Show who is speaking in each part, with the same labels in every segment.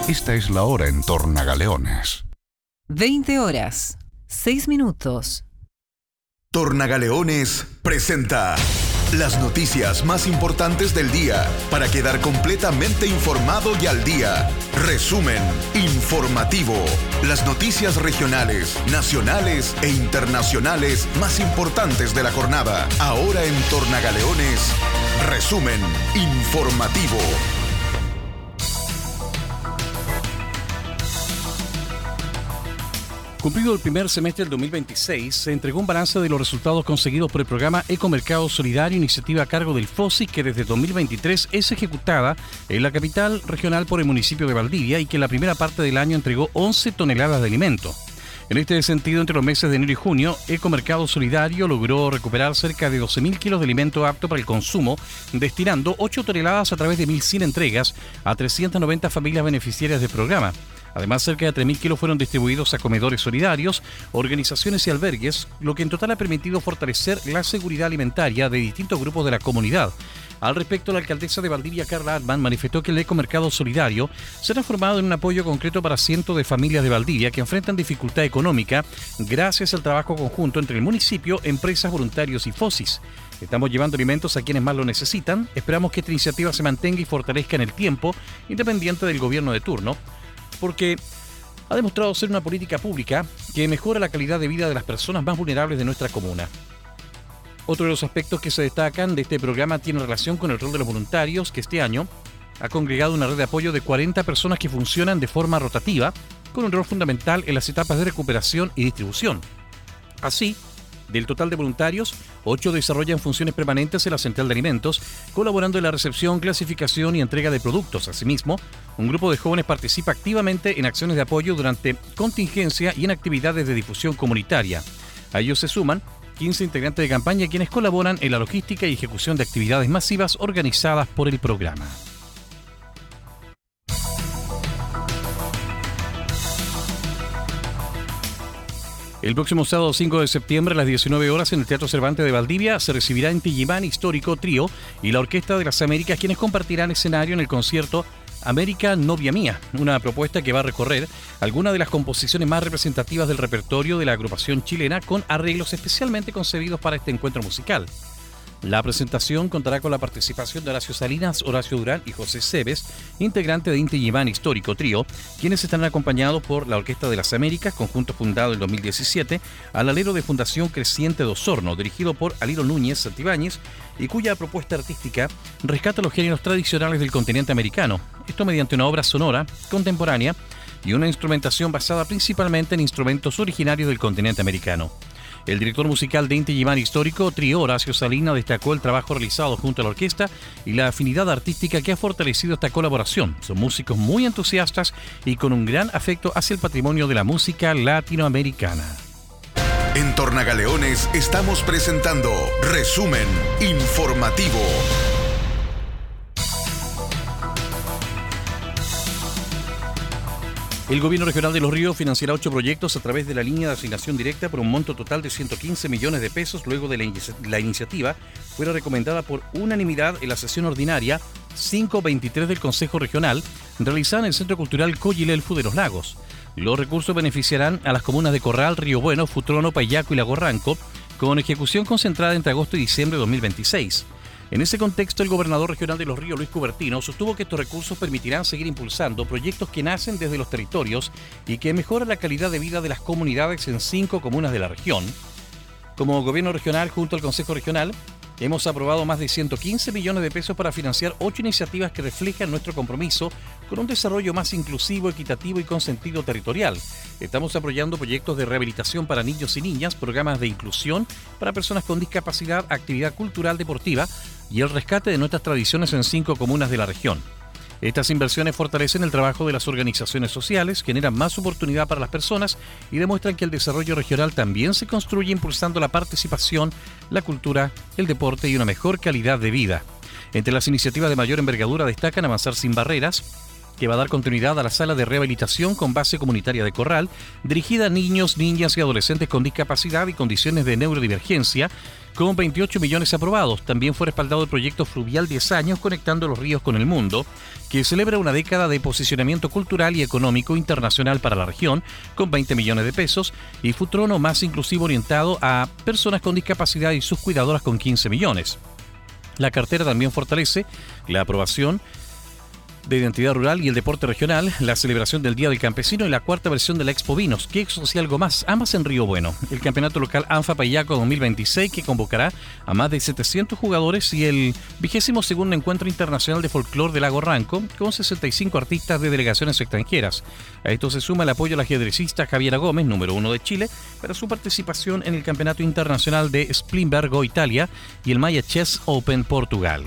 Speaker 1: Esta es la hora en Tornagaleones.
Speaker 2: 20 horas, 6 minutos.
Speaker 3: Tornagaleones presenta las noticias más importantes del día para quedar completamente informado y al día. Resumen informativo. Las noticias regionales, nacionales e internacionales más importantes de la jornada. Ahora en Tornagaleones, resumen informativo.
Speaker 4: Cumplido el primer semestre del 2026, se entregó un balance de los resultados conseguidos por el programa Ecomercado Solidario, iniciativa a cargo del FOSI, que desde 2023 es ejecutada en la capital regional por el municipio de Valdivia y que en la primera parte del año entregó 11 toneladas de alimento. En este sentido, entre los meses de enero y junio, Ecomercado Solidario logró recuperar cerca de 12.000 kilos de alimento apto para el consumo, destinando 8 toneladas a través de 1.100 entregas a 390 familias beneficiarias del programa. Además, cerca de 3.000 kilos fueron distribuidos a comedores solidarios, organizaciones y albergues, lo que en total ha permitido fortalecer la seguridad alimentaria de distintos grupos de la comunidad. Al respecto, la alcaldesa de Valdivia, Carla Atman, manifestó que el Ecomercado Solidario se ha transformado en un apoyo concreto para cientos de familias de Valdivia que enfrentan dificultad económica gracias al trabajo conjunto entre el municipio, empresas, voluntarios y FOSIS. Estamos llevando alimentos a quienes más lo necesitan. Esperamos que esta iniciativa se mantenga y fortalezca en el tiempo, independiente del gobierno de turno, porque ha demostrado ser una política pública que mejora la calidad de vida de las personas más vulnerables de nuestra comuna. Otro de los aspectos que se destacan de este programa tiene relación con el rol de los voluntarios, que este año ha congregado una red de apoyo de 40 personas que funcionan de forma rotativa, con un rol fundamental en las etapas de recuperación y distribución. Así, del total de voluntarios, 8 desarrollan funciones permanentes en la central de alimentos, colaborando en la recepción, clasificación y entrega de productos. Asimismo, un grupo de jóvenes participa activamente en acciones de apoyo durante contingencia y en actividades de difusión comunitaria. A ellos se suman 15 integrantes de campaña quienes colaboran en la logística y ejecución de actividades masivas organizadas por el programa. El próximo sábado 5 de septiembre a las 19 horas en el Teatro Cervantes de Valdivia se recibirá Inti Illimani Histórico Trío y la Orquesta de las Américas, quienes compartirán escenario en el concierto América Novia Mía, una propuesta que va a recorrer algunas de las composiciones más representativas del repertorio de la agrupación chilena con arreglos especialmente concebidos para este encuentro musical. La presentación contará con la participación de Horacio Salinas, Horacio Durán y José Cebes, integrante de Inti Illimani Histórico Trío, quienes estarán acompañados por la Orquesta de las Américas, conjunto fundado en 2017, al alero de Fundación Creciente de Osorno, dirigido por Aliro Núñez Santibáñez, y cuya propuesta artística rescata los géneros tradicionales del continente americano, esto mediante una obra sonora, contemporánea, y una instrumentación basada principalmente en instrumentos originarios del continente americano. El director musical de Inti Illimani Histórico Trío, Horacio Salinas, destacó el trabajo realizado junto a la orquesta y la afinidad artística que ha fortalecido esta colaboración. Son músicos muy entusiastas y con un gran afecto hacia el patrimonio de la música latinoamericana.
Speaker 3: En Tornagaleones estamos presentando Resumen Informativo.
Speaker 4: El Gobierno Regional de Los Ríos financiará 8 proyectos a través de la línea de asignación directa por un monto total de 115 millones de pesos luego de la iniciativa fuera recomendada por unanimidad en la sesión ordinaria 523 del Consejo Regional realizada en el Centro Cultural Coyilelfu de Los Lagos. Los recursos beneficiarán a las comunas de Corral, Río Bueno, Futrono, Payaco y Lago Ranco, con ejecución concentrada entre agosto y diciembre de 2026. En ese contexto, el gobernador regional de Los Ríos, Luis Cubertino, sostuvo que estos recursos permitirán seguir impulsando proyectos que nacen desde los territorios y que mejoran la calidad de vida de las comunidades en 5 comunas de la región. Como gobierno regional, junto al Consejo Regional, hemos aprobado más de 115 millones de pesos para financiar 8 iniciativas que reflejan nuestro compromiso con un desarrollo más inclusivo, equitativo y con sentido territorial. Estamos apoyando proyectos de rehabilitación para niños y niñas, programas de inclusión para personas con discapacidad, actividad cultural deportiva y el rescate de nuestras tradiciones en 5 comunas de la región. Estas inversiones fortalecen el trabajo de las organizaciones sociales, generan más oportunidad para las personas y demuestran que el desarrollo regional también se construye impulsando la participación, la cultura, el deporte y una mejor calidad de vida. Entre las iniciativas de mayor envergadura destacan Avanzar sin Barreras, que va a dar continuidad a la sala de rehabilitación con base comunitaria de Corral, dirigida a niños, niñas y adolescentes con discapacidad y condiciones de neurodivergencia, con 28 millones aprobados. También fue respaldado el proyecto Fluvial 10 años Conectando los Ríos con el Mundo, que celebra una década de posicionamiento cultural y económico internacional para la región, con 20 millones de pesos, y Futrono más inclusivo orientado a personas con discapacidad y sus cuidadoras con 15 millones. La cartera también fortalece la aprobación de identidad rural y el deporte regional, la celebración del Día del Campesino y la cuarta versión de la Expo Vinos, que es algo más, ambas en Río Bueno. El campeonato local ANFA Payaco 2026, que convocará a más de 700 jugadores, y el 22º Encuentro Internacional de Folclor de Lago Ranco, con 65 artistas de delegaciones extranjeras. A esto se suma el apoyo al ajedrecista Javiera Gómez, número 1 de Chile, para su participación en el Campeonato Internacional de Splimbergo, Italia, y el Maya Chess Open, Portugal.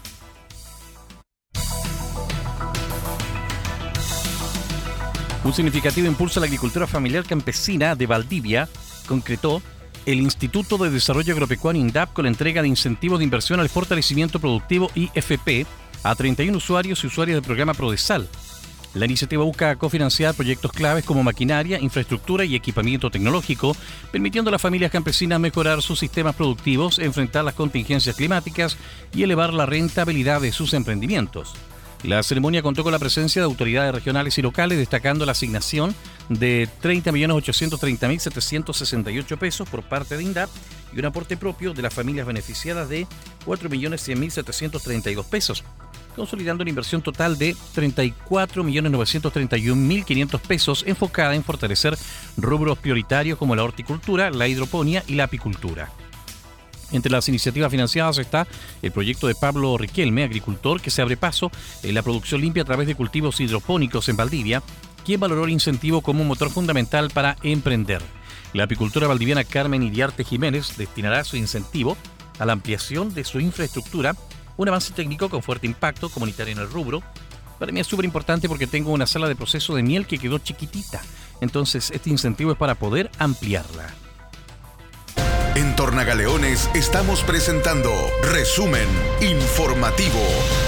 Speaker 4: Un significativo impulso a la agricultura familiar campesina de Valdivia concretó el Instituto de Desarrollo Agropecuario INDAP con la entrega de incentivos de inversión al fortalecimiento productivo IFP a 31 usuarios y usuarias del programa Prodesal. La iniciativa busca cofinanciar proyectos claves como maquinaria, infraestructura y equipamiento tecnológico, permitiendo a las familias campesinas mejorar sus sistemas productivos, enfrentar las contingencias climáticas y elevar la rentabilidad de sus emprendimientos. La ceremonia contó con la presencia de autoridades regionales y locales, destacando la asignación de 30.830.768 pesos por parte de INDAP y un aporte propio de las familias beneficiadas de 4.100.732 pesos, consolidando una inversión total de 34.931.500 pesos enfocada en fortalecer rubros prioritarios como la horticultura, la hidroponía y la apicultura. Entre las iniciativas financiadas está el proyecto de Pablo Riquelme, agricultor que se abre paso en la producción limpia a través de cultivos hidropónicos en Valdivia, quien valoró el incentivo como un motor fundamental para emprender. La apicultora valdiviana Carmen Iriarte Jiménez destinará su incentivo a la ampliación de su infraestructura, un avance técnico con fuerte impacto comunitario en el rubro. Para mí es súper importante porque tengo una sala de proceso de miel que quedó chiquitita, entonces este incentivo es para poder ampliarla.
Speaker 3: En Tornagaleones estamos presentando Resumen Informativo.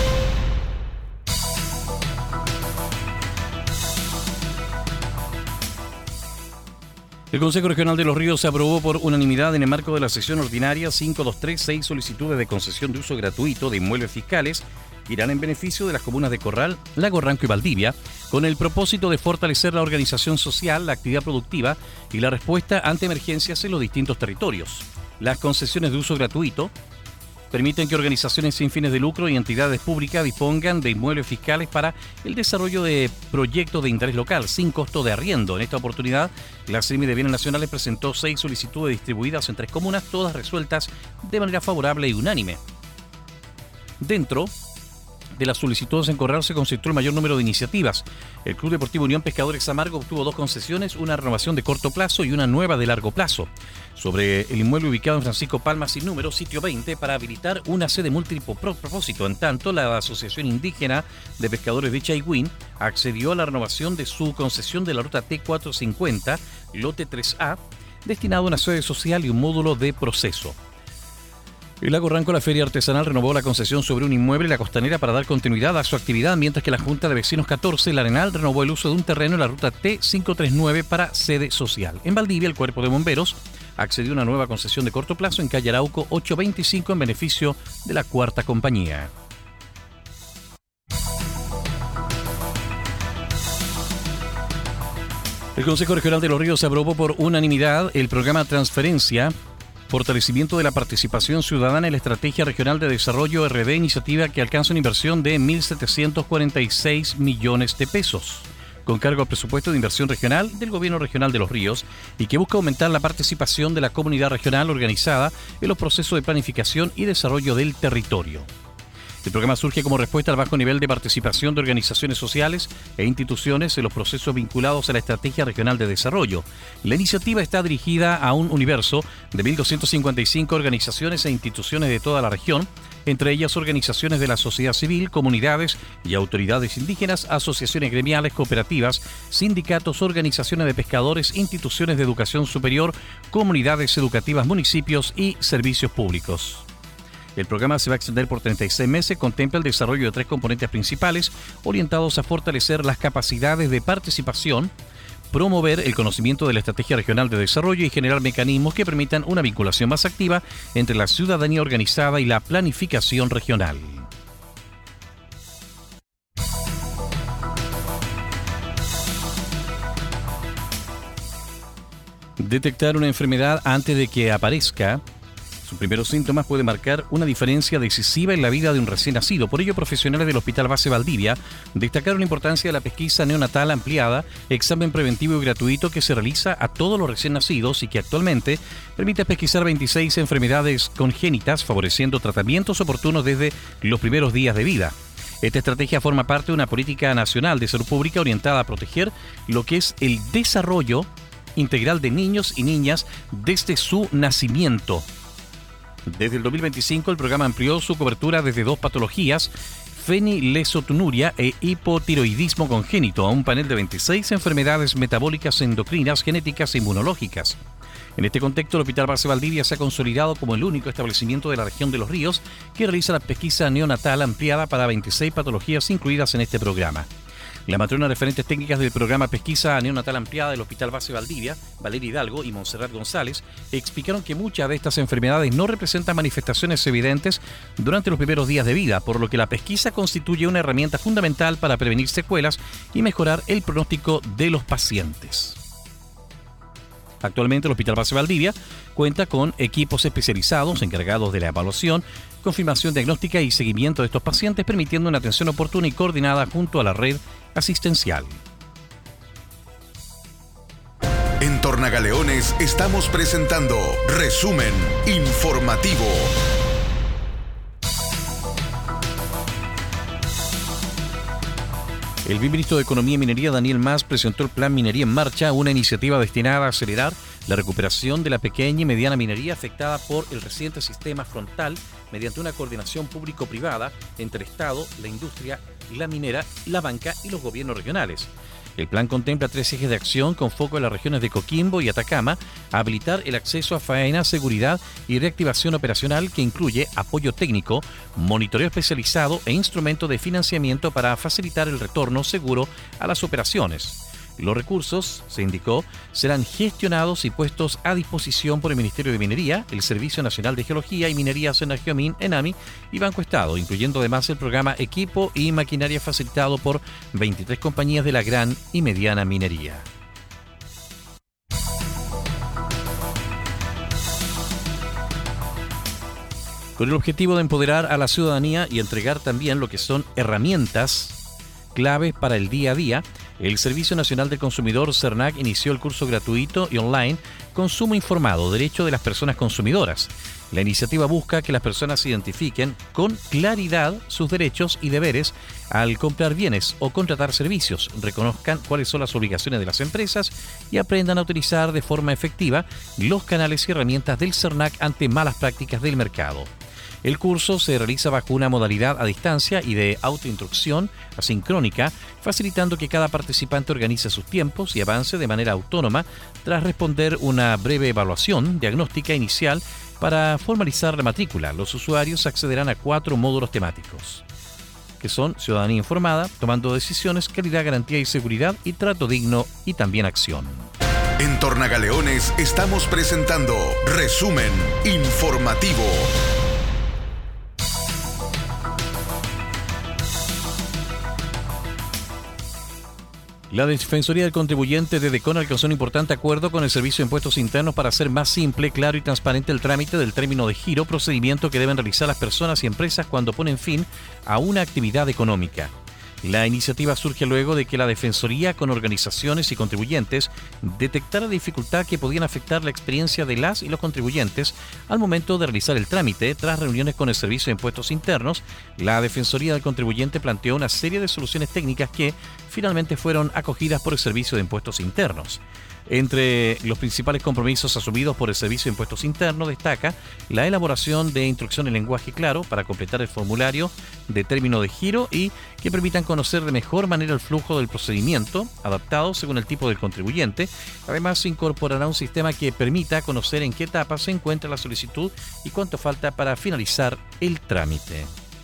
Speaker 4: El Consejo Regional de Los Ríos aprobó por unanimidad en el marco de la sesión ordinaria 523 solicitudes de concesión de uso gratuito de inmuebles fiscales que irán en beneficio de las comunas de Corral, Lago Ranco y Valdivia, con el propósito de fortalecer la organización social, la actividad productiva y la respuesta ante emergencias en los distintos territorios. Las concesiones de uso gratuito permiten que organizaciones sin fines de lucro y entidades públicas dispongan de inmuebles fiscales para el desarrollo de proyectos de interés local sin costo de arriendo. En esta oportunidad, la CEMI de Bienes Nacionales presentó 6 solicitudes distribuidas en 3 comunas, todas resueltas de manera favorable y unánime. Dentro de las solicitudes en Corral se concentró el mayor número de iniciativas. El Club Deportivo Unión Pescadores Amargo obtuvo 2 concesiones, una renovación de corto plazo y una nueva de largo plazo. Sobre el inmueble ubicado en Francisco Palma sin número, sitio 20, para habilitar una sede múltiple propósito. En tanto, la Asociación Indígena de Pescadores de Chaigüín accedió a la renovación de su concesión de la ruta T450, lote 3A, destinado a una sede social y un módulo de proceso. El Lago Ranco, la Feria Artesanal, renovó la concesión sobre un inmueble en la Costanera para dar continuidad a su actividad, mientras que la Junta de Vecinos 14, el Arenal, renovó el uso de un terreno en la ruta T539 para sede social. En Valdivia, el Cuerpo de Bomberos accedió a una nueva concesión de corto plazo en calle Arauco 825 en beneficio de la cuarta compañía. El Consejo Regional de Los Ríos aprobó por unanimidad el programa Transferencia, fortalecimiento de la participación ciudadana en la Estrategia Regional de Desarrollo RD, iniciativa que alcanza una inversión de 1.746 millones de pesos, con cargo al presupuesto de inversión regional del Gobierno Regional de Los Ríos y que busca aumentar la participación de la comunidad regional organizada en los procesos de planificación y desarrollo del territorio. El programa surge como respuesta al bajo nivel de participación de organizaciones sociales e instituciones en los procesos vinculados a la Estrategia Regional de Desarrollo. La iniciativa está dirigida a un universo de 1.255 organizaciones e instituciones de toda la región, entre ellas organizaciones de la sociedad civil, comunidades y autoridades indígenas, asociaciones gremiales, cooperativas, sindicatos, organizaciones de pescadores, instituciones de educación superior, comunidades educativas, municipios y servicios públicos. El programa se va a extender por 36 meses, contempla el desarrollo de 3 componentes principales orientados a fortalecer las capacidades de participación, promover el conocimiento de la estrategia regional de desarrollo y generar mecanismos que permitan una vinculación más activa entre la ciudadanía organizada y la planificación regional. Detectar una enfermedad antes de que aparezca sus primeros síntomas puede marcar una diferencia decisiva en la vida de un recién nacido. Por ello, profesionales del Hospital Base Valdivia destacaron la importancia de la pesquisa neonatal ampliada, examen preventivo y gratuito que se realiza a todos los recién nacidos y que actualmente permite pesquisar 26 enfermedades congénitas, favoreciendo tratamientos oportunos desde los primeros días de vida. Esta estrategia forma parte de una política nacional de salud pública orientada a proteger lo que es el desarrollo integral de niños y niñas desde su nacimiento. Desde el 2025, el programa amplió su cobertura desde 2 patologías, fenilesotunuria e hipotiroidismo congénito, a un panel de 26 enfermedades metabólicas, endocrinas, genéticas e inmunológicas. En este contexto, el Hospital Base Valdivia se ha consolidado como el único establecimiento de la región de Los Ríos que realiza la pesquisa neonatal ampliada para 26 patologías incluidas en este programa. La matrona referentes técnicas del programa Pesquisa Neonatal Ampliada del Hospital Base Valdivia, Valeria Hidalgo y Montserrat González, explicaron que muchas de estas enfermedades no representan manifestaciones evidentes durante los primeros días de vida, por lo que la pesquisa constituye una herramienta fundamental para prevenir secuelas y mejorar el pronóstico de los pacientes. Actualmente el Hospital Base Valdivia cuenta con equipos especializados encargados de la evaluación, confirmación diagnóstica y seguimiento de estos pacientes, permitiendo una atención oportuna y coordinada junto a la red asistencial.
Speaker 3: En Tornagaleones estamos presentando Resumen Informativo.
Speaker 4: El viceministro de Economía y Minería, Daniel Mas, presentó el Plan Minería en Marcha, una iniciativa destinada a acelerar la recuperación de la pequeña y mediana minería afectada por el reciente sistema frontal mediante una coordinación público-privada entre el Estado, la industria, la minera, la banca y los gobiernos regionales. El plan contempla 3 ejes de acción con foco en las regiones de Coquimbo y Atacama, habilitar el acceso a faena, seguridad y reactivación operacional, que incluye apoyo técnico, monitoreo especializado e instrumentos de financiamiento para facilitar el retorno seguro a las operaciones. Los recursos, se indicó, serán gestionados y puestos a disposición por el Ministerio de Minería, el Servicio Nacional de Geología y Minería Senageomin, ENAMI y Banco Estado, incluyendo además el programa Equipo y Maquinaria facilitado por 23 compañías de la gran y mediana minería. Con el objetivo de empoderar a la ciudadanía y entregar también lo que son herramientas claves para el día a día, el Servicio Nacional del Consumidor, SERNAC, inició el curso gratuito y online Consumo Informado, Derecho de las Personas Consumidoras. La iniciativa busca que las personas identifiquen con claridad sus derechos y deberes al comprar bienes o contratar servicios, reconozcan cuáles son las obligaciones de las empresas y aprendan a utilizar de forma efectiva los canales y herramientas del SERNAC ante malas prácticas del mercado. El curso se realiza bajo una modalidad a distancia y de autoinstrucción asincrónica, facilitando que cada participante organice sus tiempos y avance de manera autónoma tras responder una breve evaluación diagnóstica inicial para formalizar la matrícula. Los usuarios accederán a 4 módulos temáticos, que son ciudadanía informada, tomando decisiones, calidad, garantía y seguridad, y trato digno y también acción.
Speaker 3: En Tornagaleones estamos presentando Resumen Informativo.
Speaker 4: La Defensoría del Contribuyente de DECON alcanzó un importante acuerdo con el Servicio de Impuestos Internos para hacer más simple, claro y transparente el trámite del término de giro, procedimiento que deben realizar las personas y empresas cuando ponen fin a una actividad económica. La iniciativa surge luego de que la Defensoría, con organizaciones y contribuyentes, detectara dificultad que podían afectar la experiencia de las y los contribuyentes al momento de realizar el trámite. Tras reuniones con el Servicio de Impuestos Internos, la Defensoría del Contribuyente planteó una serie de soluciones técnicas que finalmente fueron acogidas por el Servicio de Impuestos Internos. Entre los principales compromisos asumidos por el Servicio de Impuestos Internos destaca la elaboración de instrucción en lenguaje claro para completar el formulario de término de giro y que permitan conocer de mejor manera el flujo del procedimiento, adaptado según el tipo del contribuyente. Además, se incorporará un sistema que permita conocer en qué etapa se encuentra la solicitud y cuánto falta para finalizar el trámite.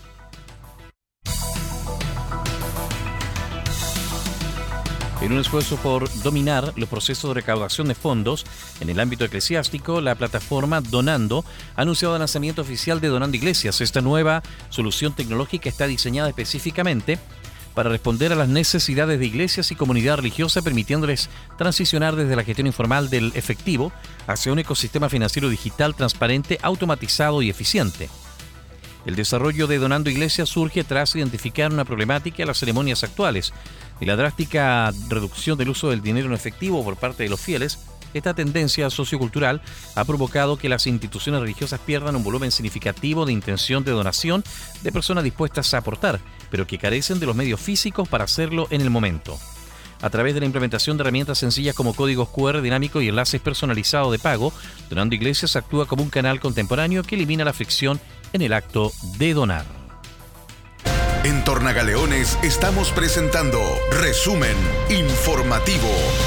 Speaker 4: En un esfuerzo por dominar los procesos de recaudación de fondos en el ámbito eclesiástico, la plataforma Donando ha anunciado el lanzamiento oficial de Donando Iglesias. Esta nueva solución tecnológica está diseñada específicamente para responder a las necesidades de iglesias y comunidad religiosa, permitiéndoles transicionar desde la gestión informal del efectivo hacia un ecosistema financiero digital transparente, automatizado y eficiente. El desarrollo de Donando Iglesias surge tras identificar una problemática en las ceremonias actuales y la drástica reducción del uso del dinero en efectivo por parte de los fieles. Esta tendencia sociocultural ha provocado que las instituciones religiosas pierdan un volumen significativo de intención de donación de personas dispuestas a aportar, pero que carecen de los medios físicos para hacerlo en el momento. A través de la implementación de herramientas sencillas como códigos QR dinámicos y enlaces personalizados de pago, Donando Iglesias actúa como un canal contemporáneo que elimina la fricción en el acto de donar.
Speaker 3: En Tornagaleones estamos presentando Resumen Informativo.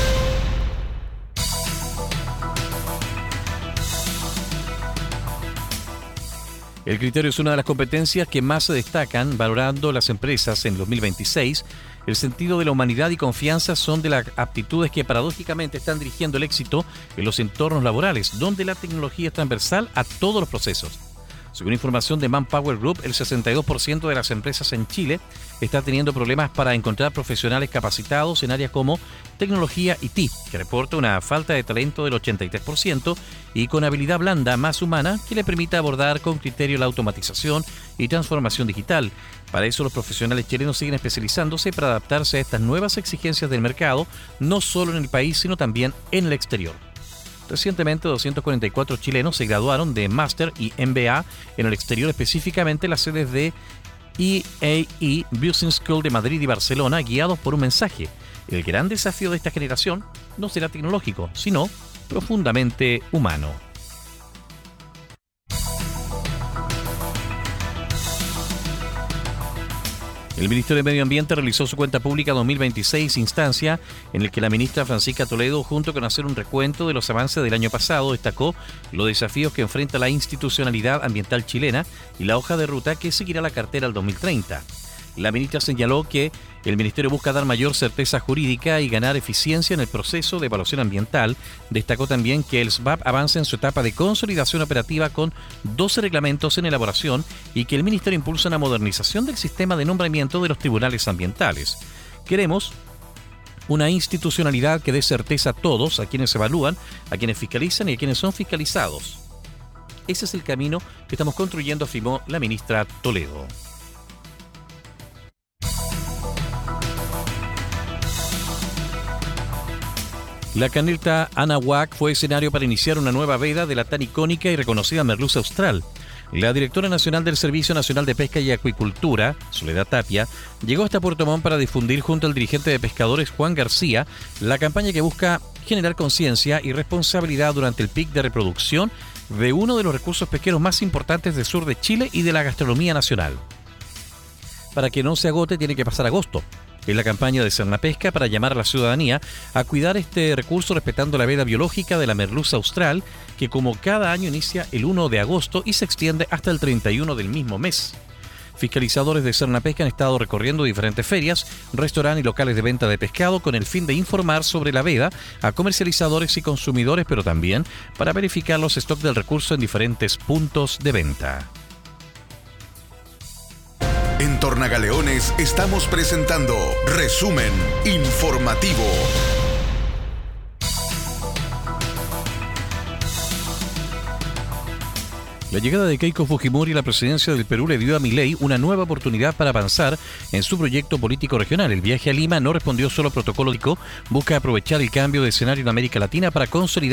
Speaker 4: El criterio es una de las competencias que más se destacan valorando las empresas en 2026. El sentido de la humanidad y confianza son de las aptitudes que paradójicamente están dirigiendo el éxito en los entornos laborales, donde la tecnología es transversal a todos los procesos. Según información de Manpower Group, el 62% de las empresas en Chile está teniendo problemas para encontrar profesionales capacitados en áreas como tecnología y TI, que reporta una falta de talento del 83% y con habilidad blanda más humana que le permita abordar con criterio la automatización y transformación digital. Para eso los profesionales chilenos siguen especializándose para adaptarse a estas nuevas exigencias del mercado, no solo en el país, sino también en el exterior. Recientemente, 244 chilenos se graduaron de Máster y MBA en el exterior, específicamente en las sedes de EAE Business School de Madrid y Barcelona, guiados por un mensaje. El gran desafío de esta generación no será tecnológico, sino profundamente humano. El Ministerio de Medio Ambiente realizó su cuenta pública 2026, instancia en la que la ministra Francisca Toledo, junto con hacer un recuento de los avances del año pasado, destacó los desafíos que enfrenta la institucionalidad ambiental chilena y la hoja de ruta que seguirá la cartera al 2030. La ministra señaló que el Ministerio busca dar mayor certeza jurídica y ganar eficiencia en el proceso de evaluación ambiental. Destacó también que el SBAP avanza en su etapa de consolidación operativa con 12 reglamentos en elaboración y que el Ministerio impulsa una modernización del sistema de nombramiento de los tribunales ambientales. Queremos una institucionalidad que dé certeza a todos, a quienes evalúan, a quienes fiscalizan y a quienes son fiscalizados. Ese es el camino que estamos construyendo, afirmó la ministra Toledo. La caneta Anahuac fue escenario para iniciar una nueva veda de la tan icónica y reconocida merluza austral. La directora nacional del Servicio Nacional de Pesca y Acuicultura, Soledad Tapia, llegó hasta Puerto Montt para difundir junto al dirigente de pescadores Juan García la campaña que busca generar conciencia y responsabilidad durante el pic de reproducción de uno de los recursos pesqueros más importantes del sur de Chile y de la gastronomía nacional. Para que no se agote tiene que pasar agosto. Es la campaña de Cernapesca para llamar a la ciudadanía a cuidar este recurso respetando la veda biológica de la merluza austral, que como cada año inicia el 1 de agosto y se extiende hasta el 31 del mismo mes. Fiscalizadores de Cernapesca han estado recorriendo diferentes ferias, restaurantes y locales de venta de pescado con el fin de informar sobre la veda a comercializadores y consumidores, pero también para verificar los stocks del recurso en diferentes puntos de venta.
Speaker 3: En Tornagaleones estamos presentando Resumen Informativo.
Speaker 4: La llegada de Keiko Fujimori a la presidencia del Perú le dio a Milei una nueva oportunidad para avanzar en su proyecto político regional. El viaje a Lima no respondió solo a protocolo, busca aprovechar el cambio de escenario en América Latina para consolidar